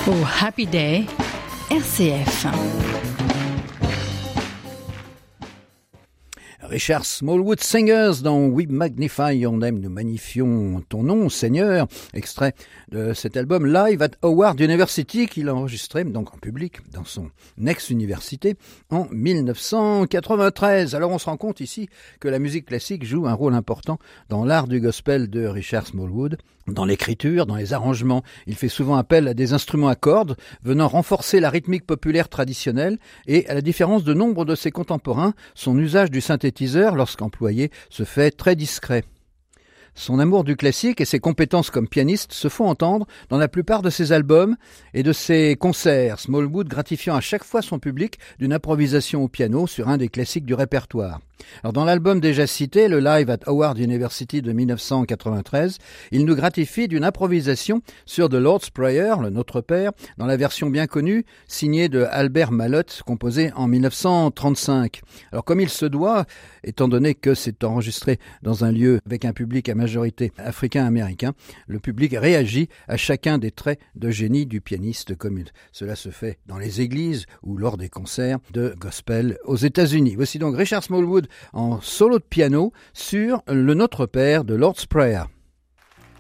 Oh, Happy Day, RCF. Richard Smallwood Singers dans We Magnify Your Name, nous magnifions ton nom, Seigneur, extrait de cet album Live at Howard University qu'il a enregistré donc en public dans son ex-université en 1993. Alors on se rend compte ici que la musique classique joue un rôle important dans l'art du gospel de Richard Smallwood, dans l'écriture, dans les arrangements. Il fait souvent appel à des instruments à cordes venant renforcer la rythmique populaire traditionnelle et, à la différence de nombre de ses contemporains, son usage du synthétiseur lorsqu'employé se fait très discret. Son amour du classique et ses compétences comme pianiste se font entendre dans la plupart de ses albums et de ses concerts, Smallwood gratifiant à chaque fois son public d'une improvisation au piano sur un des classiques du répertoire. Alors dans l'album déjà cité, le Live at Howard University de 1993, il nous gratifie d'une improvisation sur The Lord's Prayer, le Notre Père, dans la version bien connue, signée de Albert Malotte, composée en 1935. Alors comme il se doit, étant donné que c'est enregistré dans un lieu avec un public à majorité africain-américain, le public réagit à chacun des traits de génie du pianiste, comme cela se fait dans les églises ou lors des concerts de gospel aux États-Unis. Voici donc Richard Smallwood en solo de piano sur le Notre Père de Lord's Prayer.